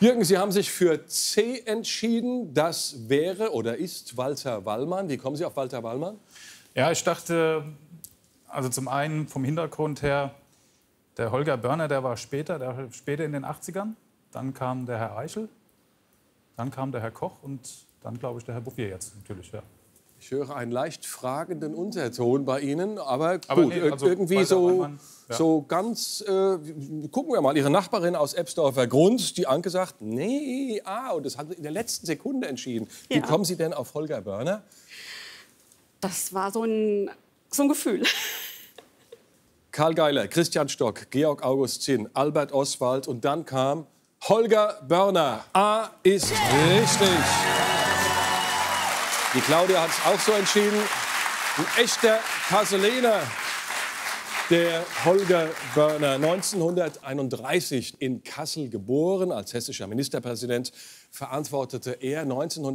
Jürgen, Sie haben sich für C entschieden. Das wäre oder ist Walter Wallmann. Wie kommen Sie auf Walter Wallmann? Ja, ich dachte, also zum einen vom Hintergrund her, der Holger Börner, der war später in den 80ern. Dann kam der Herr Eichel, dann kam der Herr Koch und dann, glaube ich, der Herr Bouffier jetzt natürlich. Ja. Ich höre einen leicht fragenden Unterton bei Ihnen, aber gut, nee, also irgendwie so ganz, gucken wir mal, Ihre Nachbarin aus Ebsdorfer Grund, die Anke sagt, nee, und das hat in der letzten Sekunde entschieden. Ja. Wie kommen Sie denn auf Holger Börner? Das war so ein Gefühl. Karl Geiler, Christian Stock, Georg August Zinn, Albert Oswald und dann kam Holger Börner. A ist richtig. Die Claudia hat es auch so entschieden. Ein echter Kasseler, der Holger Börner, 1931 in Kassel geboren. Als hessischer Ministerpräsident verantwortete er